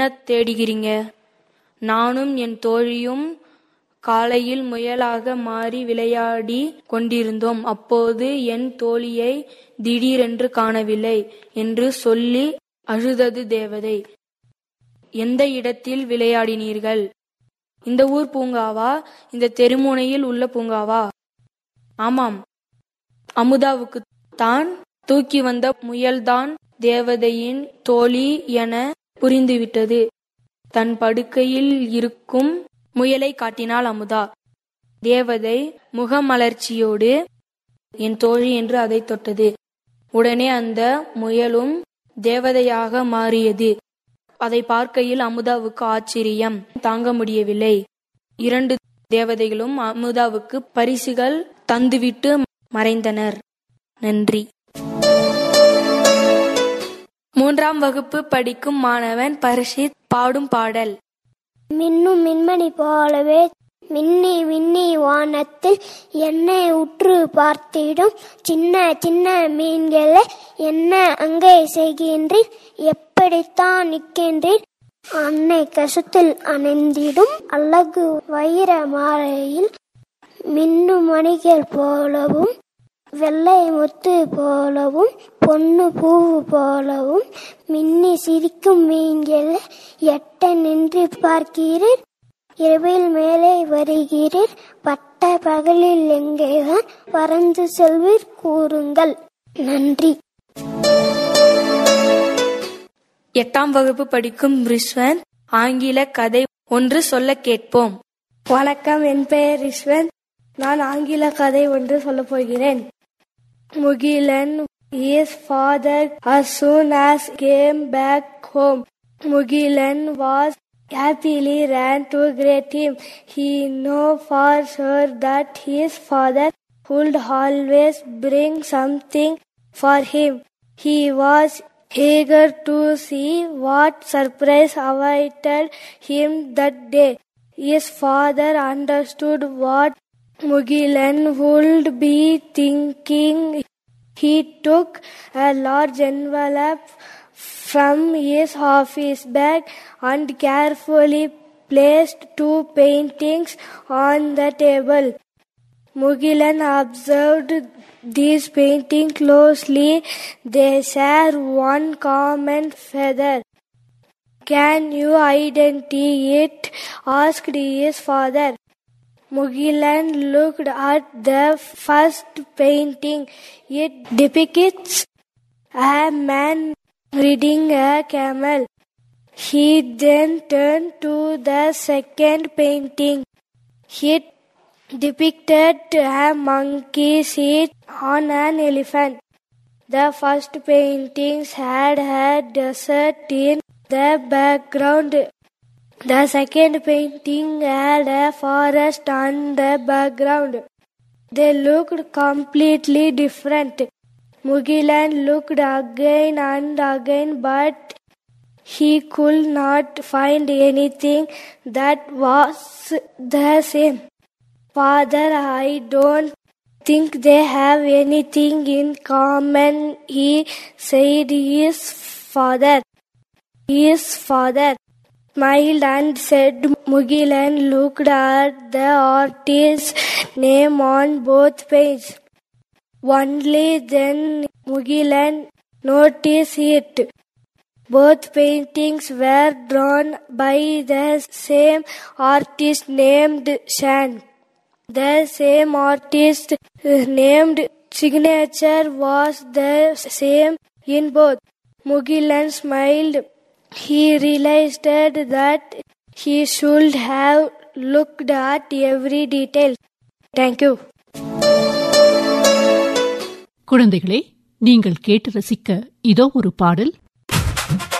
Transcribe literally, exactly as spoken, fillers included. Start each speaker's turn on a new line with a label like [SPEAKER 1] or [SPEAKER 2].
[SPEAKER 1] தேடுகிறீங்க? நானும் என் தோழியும் காலையில் முயலாக மாறி விளையாடி கொண்டிருந்தோம். அப்போது என் தோழியை திடீரென்று காணவில்லை என்று சொல்லி அழுதது தேவதை. எந்த இடத்தில் விளையாடினீர்கள்? இந்த ஊர் பூங்காவா? இந்த தெருமுனையில் உள்ள பூங்காவா? ஆமாம், அமுதாவுக்கு தான் தூக்கி வந்த முயல்தான் தேவதையின் தோழி என புரிந்துவிட்டது. தன் படுக்கையில் இருக்கும் முயலை காட்டினாள் அமுதா. தேவதை முகமலர்ச்சியோடு என் தோழி என்று அதை தொட்டது. உடனே அந்த முயலும் தேவதையாக மாறியது. அதை பார்க்கையில் அமுதாவுக்கு ஆச்சரியம் தாங்க முடியவில்லை. இரண்டு தேவதைகளும் அமுதாவுக்கு பரிசுகள் தந்துவிட்டு மறைந்தனர். நன்றி. மூன்றாம் வகுப்பு படிக்கும் மாணவன் பரிஷித் பாடும் பாடல்.
[SPEAKER 2] மின்னும் மின்மணி போலவே மின்னி மின்னி வானத்தில் என்னை உற்று பார்த்திடும் சின்ன சின்ன மீன்களை என்ன அங்கே செய்கின்றீர்? எப்படித்தான் நிற்கின்றீர்? அன்னை கசத்தில் அணைந்திடும் அழகு வைர மாலையில் மின்னும் மணிகள் போலவும் வெள்ளை முத்து போலவும் பொன்னு பூவு போலவும் மின்னி சிரிக்கும் மீன்களை எட்ட நின்று பார்க்கிறீர். இரவில் மேலே வருகிறீர். பட்ட பகலில் எங்கேதான் பறந்து செல்வீர் கூறுங்கள். நன்றி.
[SPEAKER 1] எட்டாம் வகுப்பு படிக்கும் ரிஷ்வந்த் ஆங்கில கதை ஒன்று சொல்ல கேட்போம்.
[SPEAKER 3] வணக்கம், என் பெயர் ரிஷ்வந்த். நான் ஆங்கில கதை ஒன்று சொல்ல போகிறேன். Mugilan his father as soon as came back home. Mugilan was happily ran to greet him. He knew for sure that his father would always bring something for him. He was eager to see what surprise awaited him that day. His father understood what Mugilan would be thinking. He took a large envelope from his office bag and carefully placed two paintings on the table. Mugilan observed these paintings closely. They share one common feather. Can you identify it? Asked his father. Mugilan looked at the first painting. It depicts a man riding a camel. He then turned to the second painting. It depicted a monkey seated on an elephant. The first paintings had a desert in the background. The second painting had a forest on the background. They looked completely different. Mugilan looked again and again, but he could not find anything that was the same. Father, I don't think they have anything in common, he said. His father. His father smiled and said. Mugilan looked at the artist's name on both pages. Only then Mugilan noticed it. Both paintings were drawn by the same artist named Shan. The same artist named signature was the same in both. Mugilan smiled. He realized that he should have looked at every detail. Thank you.
[SPEAKER 4] குழந்தைகளே, நீங்கள் கேட்டு ரசிக்க இதோ ஒரு பாடல்.